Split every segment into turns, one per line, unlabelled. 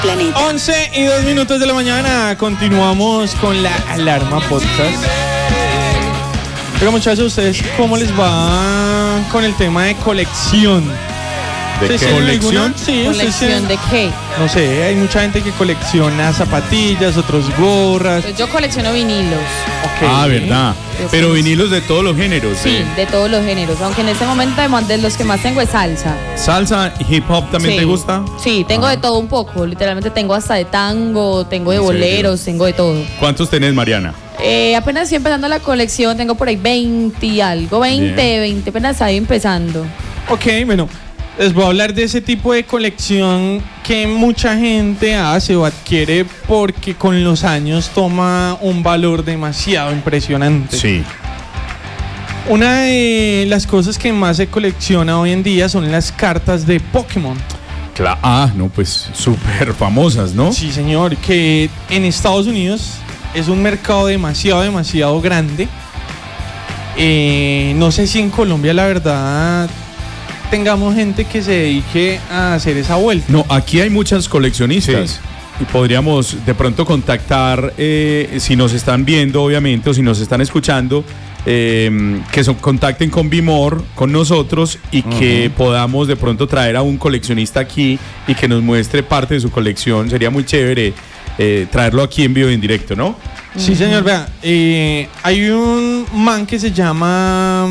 Planeta.
11:02 de la mañana. Continuamos con la Alarma Podcast. Oiga, muchachos, ¿ustedes cómo les va con el tema de colección?
¿De qué? ¿Colección?
Sí,
¿Colección de qué?
No sé, hay mucha gente que colecciona zapatillas, otros gorras.
Pues yo colecciono vinilos.
Okay.
Ah, ¿verdad? Pero vinilos de todos los géneros.
Sí, de todos los géneros. Aunque en este momento además de los que más tengo es salsa.
¿Salsa y hip hop también te gusta?
Sí, tengo de todo un poco. Literalmente tengo hasta de tango, tengo de boleros, tengo de todo.
¿Cuántos tenés, Mariana?
Apenas estoy empezando la colección, tengo por ahí 20 y algo, 20, apenas ahí empezando.
Ok, bueno, les voy a hablar de ese tipo de colección que mucha gente hace o adquiere porque con los años toma un valor demasiado impresionante.
Sí.
Una de las cosas que más se colecciona hoy en día son las cartas de Pokémon.
No, pues súper famosas, ¿no?
Sí, señor, que en Estados Unidos es un mercado demasiado grande. No sé si en Colombia, la verdad, tengamos gente que se dedique a hacer esa vuelta.
No, aquí hay muchas coleccionistas. Sí. Y podríamos de pronto contactar, si nos están viendo, obviamente, o si nos están escuchando, contacten con Bimor, con nosotros, y que podamos de pronto traer a un coleccionista aquí y que nos muestre parte de su colección. Sería muy chévere traerlo aquí en vivo y en directo, ¿no?
Sí, señor, vea, hay un man que se llama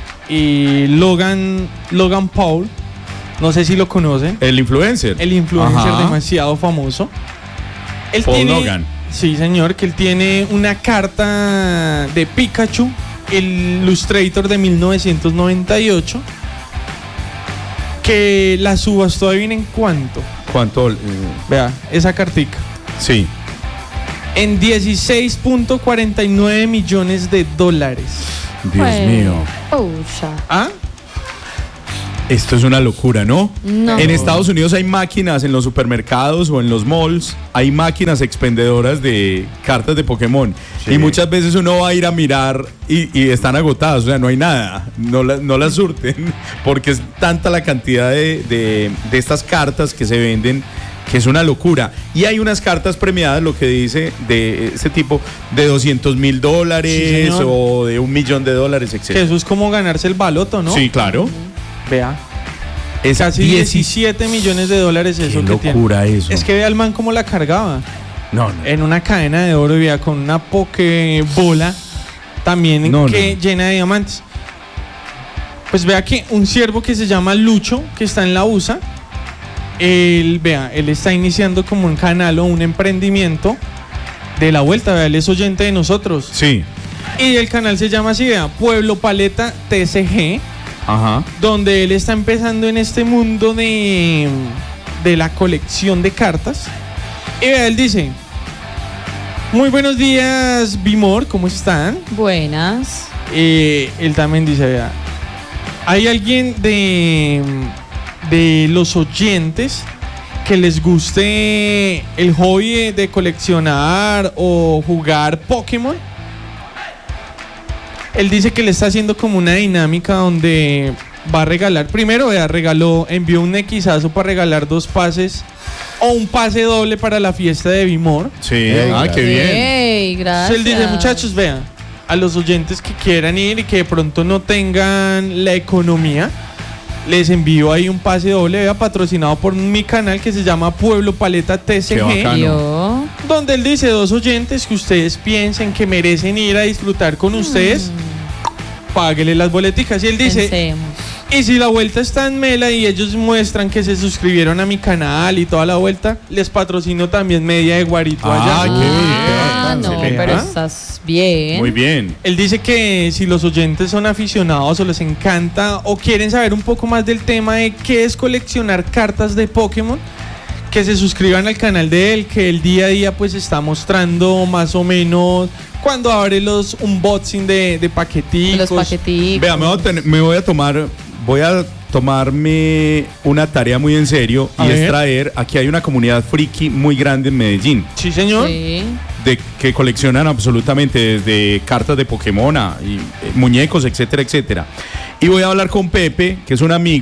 Logan Paul, no sé si lo conocen.
El influencer.
Demasiado famoso.
Paul Logan.
Sí, señor, que él tiene una carta de Pikachu, el Illustrator de 1998, que la subastó, adivinen cuánto.
¿Cuánto?
Vea, esa cartica.
Sí.
En $16.49 millones.
Dios mío.
Pucha.
¿Ah?
Esto es una locura, ¿no?
No.
En Estados Unidos hay máquinas en los supermercados o en los malls, hay máquinas expendedoras de cartas de Pokémon. Sí. Y muchas veces uno va a ir a mirar y están agotadas, o sea, no hay nada, no las surten, porque es tanta la cantidad de estas cartas que se venden, que es una locura. Y hay unas cartas premiadas, lo que dice, de ese tipo, de $200,000
sí,
o de $1 millón, etc.
Que eso es como ganarse el baloto, ¿no?
Sí, claro.
Vea. Es casi $17 millones eso que tiene.
Qué locura eso.
Es que vea al man cómo la cargaba.
No.
En una cadena de oro, vea, con una pokebola también llena de diamantes. Pues vea que un ciervo que se llama Lucho, que está en la USA, él está iniciando como un canal o un emprendimiento de la vuelta, vea, él es oyente de nosotros.
Sí.
Y el canal se llama así, vea, Pueblo Paleta TCG.
Ajá.
Donde él está empezando en este mundo de la colección de cartas. Y vea, él dice: muy buenos días, Bimor, ¿cómo están?
Buenas.
Él también dice, vea, ¿hay alguien de los oyentes que les guste el hobby de coleccionar o jugar Pokémon? Él dice que le está haciendo como una dinámica donde va a regalar, primero envió un Xazo para regalar 2 pases o un pase doble para la fiesta de Bimor.
Sí, qué bien.
Gracias.
Entonces él dice, muchachos, vean, a los oyentes que quieran ir y que de pronto no tengan la economía, les envío ahí un pase doble, vea, patrocinado por mi canal que se llama Pueblo Paleta TCG. Donde él dice 2 oyentes que ustedes piensen que merecen ir a disfrutar con ustedes, páguele las boleticas. Y él dice,
pensemos.
Y si la vuelta está en Mela y ellos muestran que se suscribieron a mi canal y toda la vuelta, les patrocino también media de Guarito allá.
Qué bien.
No, pero estás bien.
Muy bien.
Él dice que si los oyentes son aficionados o les encanta o quieren saber un poco más del tema de qué es coleccionar cartas de Pokémon, que se suscriban al canal de él, que el día a día pues está mostrando más o menos cuando abre los unboxing de paqueticos.
Los paqueticos.
Vea, voy a tomarme una tarea muy en serio es traer, aquí hay una comunidad friki muy grande en Medellín.
Sí, señor.
Sí.
Que coleccionan absolutamente desde cartas de Pokémon y muñecos, etcétera, etcétera. Y voy a hablar con Pepe, que es un amigo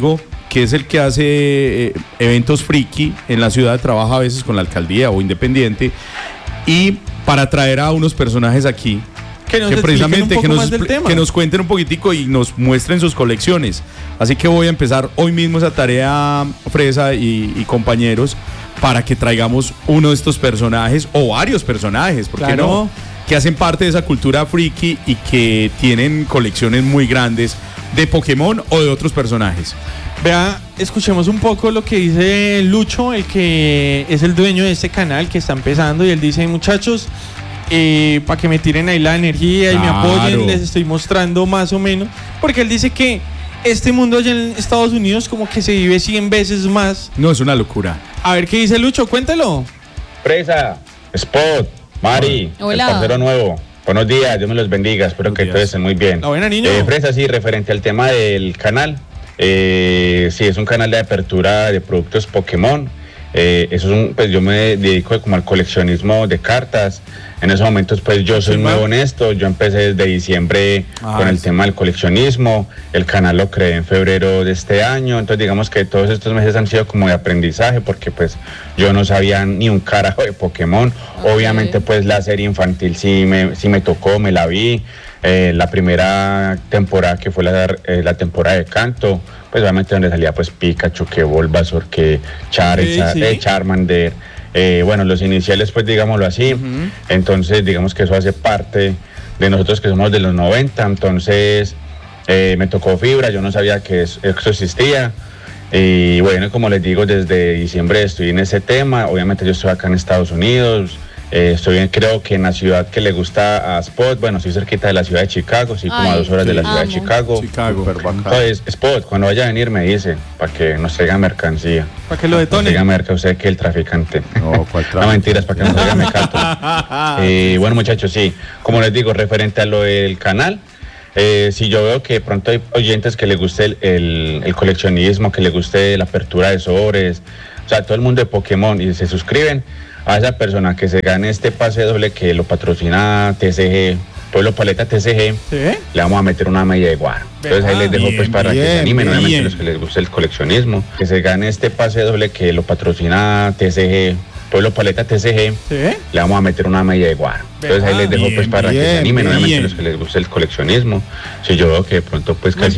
que es el que hace eventos friki en la ciudad, trabaja a veces con la alcaldía o independiente, y para traer a unos personajes aquí
Que nos
que precisamente
expliquen un poco más del tema.
que nos cuenten un poquitico y nos muestren sus colecciones. Así que voy a empezar hoy mismo esa tarea, Fresa y compañeros, para que traigamos uno de estos personajes o varios personajes, ¿por qué
Claro.
no? Que hacen parte de esa cultura friki y que tienen colecciones muy grandes de Pokémon o de otros personajes.
Vea, escuchemos un poco lo que dice Lucho, el que es el dueño de este canal que está empezando, y él dice: muchachos, para que me tiren ahí la energía y me
Claro.
apoyen, les estoy mostrando más o menos, porque él dice que este mundo allá en Estados Unidos como que se vive 100 veces más.
No, es una locura.
A ver qué dice Lucho, cuéntalo.
Fresa, Spot, Mari,
Hola.
el parcero nuevo. Buenos días, Dios me los bendiga, espero que
días.
todos estén muy bien.
La buena, niño.
Fresa, sí, referente al tema del canal, sí, es un canal de apertura de productos Pokémon. Pues yo me dedico como al coleccionismo de cartas. En esos momentos pues yo soy muy honesto, yo empecé desde diciembre con el tema del coleccionismo, el canal lo creé en febrero de este año, entonces digamos que todos estos meses han sido como de aprendizaje porque pues yo no sabía ni un carajo de Pokémon. Obviamente pues la serie infantil sí me tocó, me la vi. La primera temporada que fue la temporada de Canto, pues obviamente donde salía pues Pikachu, que Bulbasaur, que Charizard,
Sí.
Charmander, bueno, los iniciales pues digámoslo así. Entonces digamos que eso hace parte de nosotros que somos de los 90, entonces me tocó fibra, yo no sabía que eso existía. Y bueno, como les digo, desde diciembre estoy en ese tema. Obviamente yo estoy acá en Estados Unidos. Estoy creo que en la ciudad que le gusta a Spot, bueno, estoy cerquita de la ciudad de Chicago, sí, como a 2 horas de la ciudad de
amo.
Chicago. Entonces, Spot, cuando vaya a venir me dice, para que nos traiga mercancía.
Para que lo
Nos
detone.
traiga merca, usted que el traficante.
No, ¿cuál
No, mentiras, para que nos traiga mecato. Bueno, muchachos, sí, como les digo, referente a lo del canal, si yo veo que de pronto hay oyentes que les guste el coleccionismo, que les guste la apertura de sobres, o sea, todo el mundo de Pokémon, y se suscriben a esa persona que se gane este pase doble que lo patrocina TCG, Pueblo Paleta TCG,
¿Sí?
le vamos a meter una medalla de guaro. Entonces ahí les dejo pues para que se animen, obviamente los que les guste el coleccionismo, que se gane este pase doble que lo patrocina TCG, Pueblo Paleta TCG,
¿Sí?
le vamos a meter una medalla de guaro. Entonces ahí les dejo pues para que se animen, obviamente los que les guste el coleccionismo. Si yo veo que de pronto pues casi